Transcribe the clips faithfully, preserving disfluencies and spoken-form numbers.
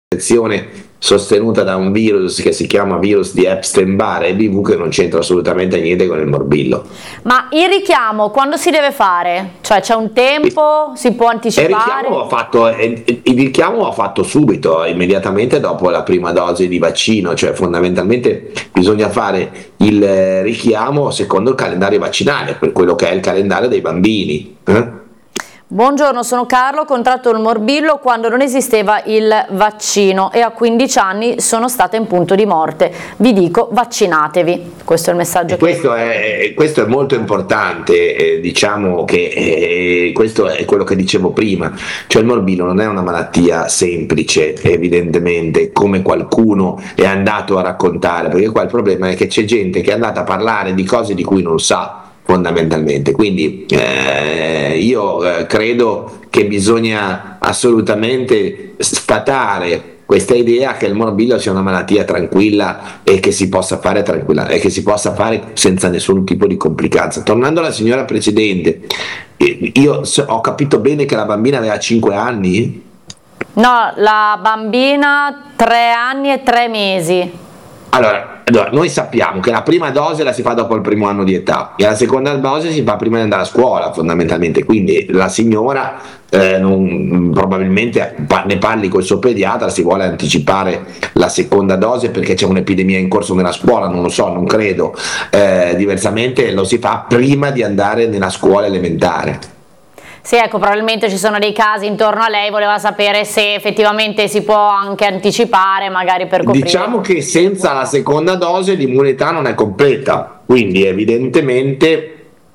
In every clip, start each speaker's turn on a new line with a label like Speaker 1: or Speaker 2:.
Speaker 1: un'infezione sostenuta da un virus che si chiama virus di Epstein-Barr e B V che non c'entra assolutamente niente con il morbillo.
Speaker 2: Ma il richiamo quando si deve fare? Cioè c'è un tempo? Si può anticipare?
Speaker 1: Il richiamo va fatto, il richiamo va fatto subito, immediatamente dopo la prima dose di vaccino, cioè fondamentalmente bisogna fare il richiamo secondo il calendario vaccinale, per quello che è il calendario dei bambini. Eh?
Speaker 2: Buongiorno, sono Carlo, ho contratto il morbillo quando non esisteva il vaccino e a quindici anni sono stata in punto di morte. Vi dico, vaccinatevi. Questo è il messaggio.
Speaker 1: E questo, è, questo è molto importante, eh, diciamo che eh, questo è quello che dicevo prima, cioè il morbillo non è una malattia semplice, evidentemente, come qualcuno è andato a raccontare, perché qua il problema è che c'è gente che è andata a parlare di cose di cui non sa, fondamentalmente. Quindi eh, io eh, credo che bisogna assolutamente sfatare questa idea che il morbillo sia una malattia tranquilla e che si possa fare tranquilla e che si possa fare senza nessun tipo di complicanza. Tornando alla signora precedente, io ho capito bene che la bambina aveva cinque anni?
Speaker 2: No, la bambina tre anni e tre mesi.
Speaker 1: Allora, allora, noi sappiamo che la prima dose la si fa dopo il primo anno di età e la seconda dose si fa prima di andare a scuola, fondamentalmente. Quindi la signora eh, non, probabilmente ne parli col suo pediatra, si vuole anticipare la seconda dose perché c'è un'epidemia in corso nella scuola, non lo so, non credo. Eh, diversamente lo si fa prima di andare nella scuola elementare.
Speaker 2: Sì, ecco, probabilmente ci sono dei casi intorno a lei, voleva sapere se effettivamente si può anche anticipare, magari per coprire.
Speaker 1: Diciamo che senza la seconda dose l'immunità non è completa, quindi evidentemente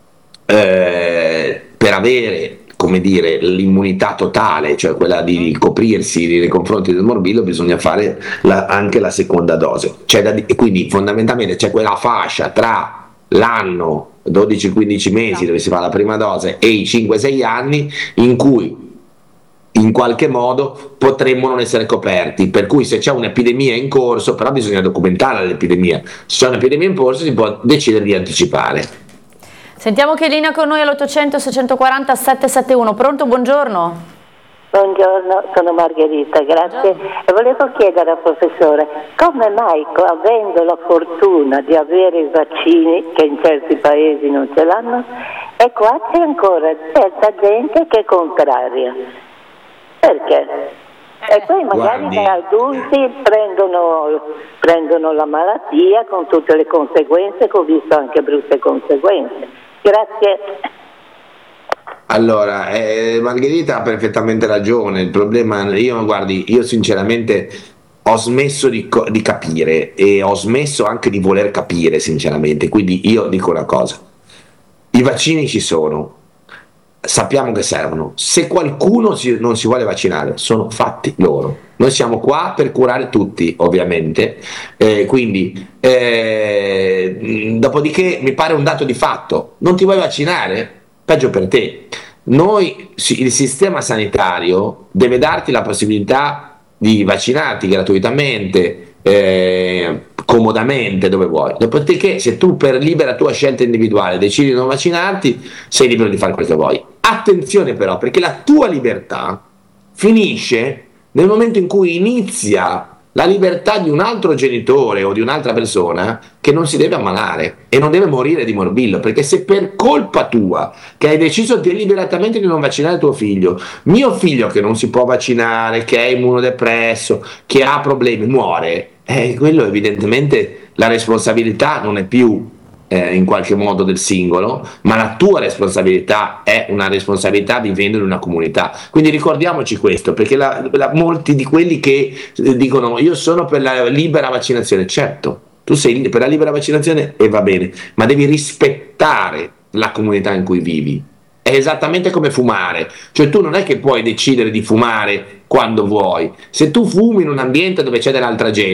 Speaker 1: eh, per avere, come dire, l'immunità totale, cioè quella di coprirsi nei confronti del morbillo, bisogna fare la, anche la seconda dose. C'è da, e quindi fondamentalmente c'è quella fascia tra l'anno dodici quindici mesi dove si fa la prima dose e i cinque sei anni in cui in qualche modo potremmo non essere coperti, per cui se c'è un'epidemia in corso, però bisogna documentare l'epidemia, se c'è un'epidemia in corso si può decidere di anticipare.
Speaker 2: Sentiamo che è in linea con noi all'ottocento seicentoquaranta settecentosettantuno. Pronto, buongiorno.
Speaker 3: Buongiorno, sono Margherita, grazie. E volevo chiedere al professore come mai, avendo la fortuna di avere i vaccini, che in certi paesi non ce l'hanno, e qua c'è ancora certa gente che è contraria. Perché? E poi magari
Speaker 1: Guardi,
Speaker 3: da adulti prendono, prendono la malattia con tutte le conseguenze, che ho visto anche brutte conseguenze. Grazie.
Speaker 1: Allora, eh, Margherita ha perfettamente ragione, il problema, io guardi, io sinceramente ho smesso di, di capire e ho smesso anche di voler capire sinceramente, quindi io dico una cosa, i vaccini ci sono, sappiamo che servono, se qualcuno si, non si vuole vaccinare sono fatti loro, noi siamo qua per curare tutti ovviamente, eh, quindi eh, dopodiché mi pare un dato di fatto, non ti vuoi vaccinare? Peggio per te. Noi, il sistema sanitario deve darti la possibilità di vaccinarti gratuitamente, eh, comodamente, dove vuoi. Dopodiché, se tu per libera tua scelta individuale decidi di non vaccinarti, sei libero di fare quello che vuoi. Attenzione però, perché la tua libertà finisce nel momento in cui inizia la libertà di un altro genitore o di un'altra persona che non si deve ammalare e non deve morire di morbillo, perché se per colpa tua che hai deciso deliberatamente di non vaccinare tuo figlio, mio figlio che non si può vaccinare, che è immunodepresso, che ha problemi, muore, eh, quello evidentemente la responsabilità non è più Eh, in qualche modo del singolo, ma la tua responsabilità è una responsabilità vivendo in una comunità. Quindi ricordiamoci questo, perché la, la, molti di quelli che eh, dicono io sono per la libera vaccinazione, certo, tu sei per la libera vaccinazione e va bene, ma devi rispettare la comunità in cui vivi. È esattamente come fumare, cioè tu non è che puoi decidere di fumare quando vuoi, se tu fumi in un ambiente dove c'è dell'altra gente